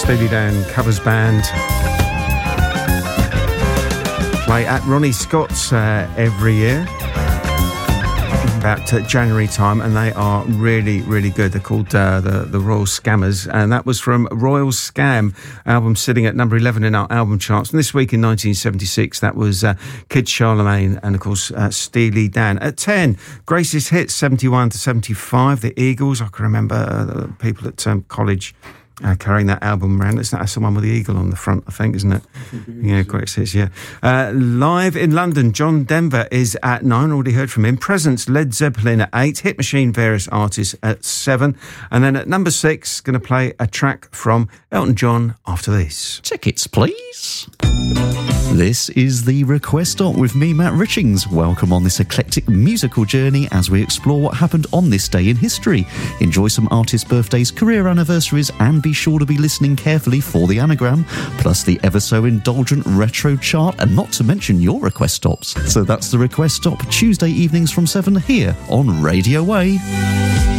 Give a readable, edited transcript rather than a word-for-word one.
Steely Dan covers band. Play at Ronnie Scott's every year, about January time, and they are really, really good. They're called the Royal Scammers, and that was from Royal Scam album, sitting at number 11 in our album charts. And this week in 1976, that was Kid Charlemagne and, of course, Steely Dan. At 10, Greatest Hits, 71 to 75, the Eagles. I can remember the people at college carrying that album around. That's the one with the eagle on the front, I think, isn't it? Yeah, Greatest Hits, yeah. Live in London, John Denver is at 9, already heard from him. Presence, Led Zeppelin at 8, Hit Machine, various artists at 7. And then at number 6, going to play a track from Elton John after this. Tickets, please. This is the Request Stop with me, Matt Richings. Welcome on this eclectic musical journey as we explore what happened on this day in history. Enjoy some artists' birthdays, career anniversaries, and be sure to be listening carefully for the anagram, plus the ever so indulgent retro chart, and not to mention your request stops. So that's the Request Stop, Tuesday evenings from 7 here on Radio Way.